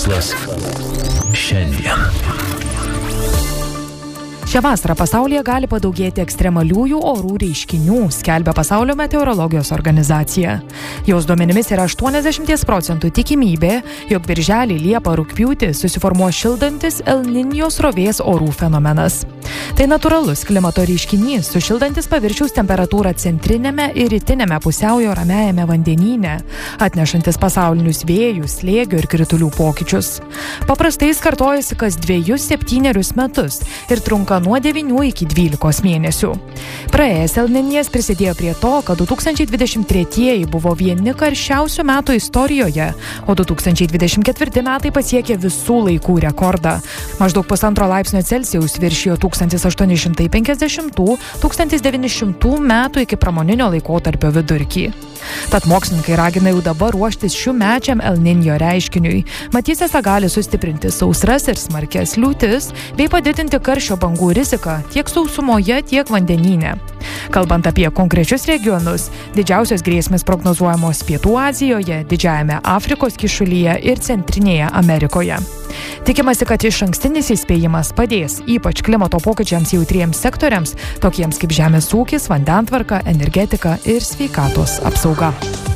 Mokslas šiandien. Šią vasarą pasaulyje gali padaugėti ekstremaliųjų orų reiškinių, skelbia Pasaulio meteorologijos organizacija. Jos duomenimis yra 80% tikimybė, jog birželį, liepą, rugpjūtį susiformuos šildantis El Niño srovės orų fenomenas. Tai natūralus klimato reiškinys, sušildantis paviršiaus temperatūrą centrinėme ir rytinėme pusiaujo ramiajame vandenyne, atnešantis pasaulinius vėjus, slėgio ir kritulių pokyčius. Paprastai jis kartojasi kas 2-7 metus ir trunka nuo 9 iki 12 mėnesių. Praėjęs El Niñas prisidėjo prie to, kad 2023 buvo vieni karščiausių metų istorijoje, o 2024 metai pasiekė visų laikų rekordą. Maždaug 1,5 laipsnio Celsijaus viršijo 1850–1900 metų iki pramoninio laikotarpio vidurkį. Tad mokslininkai ragina jau dabar ruoštis šiųmečiam El Niño reiškiniui. Mat jis esą gali sustiprinti sausras ir smarkias liūtis, bei padidinti karščio bangų riziką tiek sausumoje, tiek vandenyne. Kalbant apie konkrečius regionus, didžiausios grėsmės prognozuojamos Pietų Azijoje, Didžiajame Afrikos kyšulyje ir Centrinėje Amerikoje. Tikimasi, kad išankstinis įspėjimas padės ypač klimato pokyčiams jautriems sektoriams, tokiems kaip žemės ūkis, vandentvarka, energetika ir sveikatos apsauga.